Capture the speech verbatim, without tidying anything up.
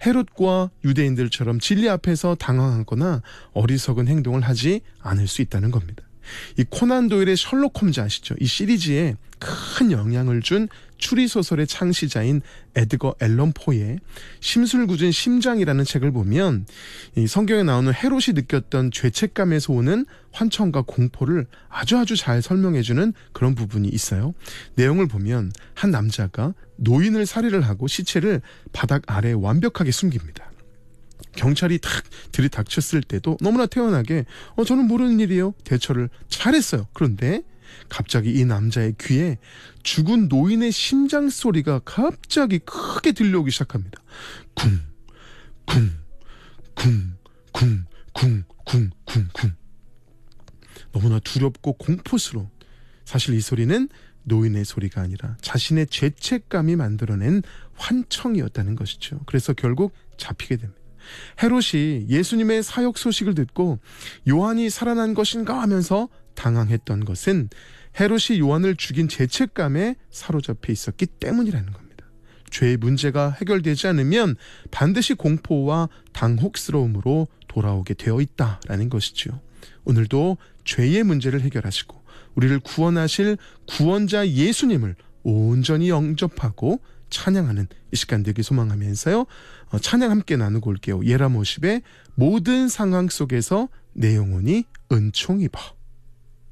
헤롯과 유대인들처럼 진리 앞에서 당황하거나 어리석은 행동을 하지 않을 수 있다는 겁니다. 이 코난 도일의 셜록 홈즈 아시죠? 이 시리즈에 큰 영향을 준 추리소설의 창시자인 에드거 앨런 포의 심술궂은 심장이라는 책을 보면 이 성경에 나오는 헤롯이 느꼈던 죄책감에서 오는 환청과 공포를 아주 아주 잘 설명해주는 그런 부분이 있어요. 내용을 보면 한 남자가 노인을 살해를 하고 시체를 바닥 아래에 완벽하게 숨깁니다. 경찰이 탁 들이닥쳤을 때도 너무나 태연하게 어 저는 모르는 일이에요. 대처를 잘했어요. 그런데 갑자기 이 남자의 귀에 죽은 노인의 심장 소리가 갑자기 크게 들려오기 시작합니다. 쿵, 쿵, 쿵, 쿵, 쿵, 쿵, 쿵, 쿵. 너무나 두렵고 공포스러운, 사실 이 소리는 노인의 소리가 아니라 자신의 죄책감이 만들어낸 환청이었다는 것이죠. 그래서 결국 잡히게 됩니다. 헤롯이 예수님의 사역 소식을 듣고 요한이 살아난 것인가 하면서 당황했던 것은 헤롯이 요한을 죽인 죄책감에 사로잡혀 있었기 때문이라는 겁니다. 죄의 문제가 해결되지 않으면 반드시 공포와 당혹스러움으로 돌아오게 되어 있다라는 것이죠. 오늘도 죄의 문제를 해결하시고 우리를 구원하실 구원자 예수님을 온전히 영접하고 찬양하는 이 시간 되길 소망하면서요. 어, 찬양 함께 나누고 올게요. 예라모십의 모든 상황 속에서 내 영혼이 은총 입어.